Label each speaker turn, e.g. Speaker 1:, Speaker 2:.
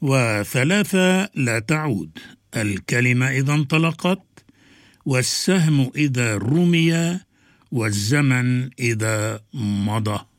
Speaker 1: وثلاثة لا تعود: الكلمة إذا انطلقت، والسهم إذا رمي، والزمن إذا مضى.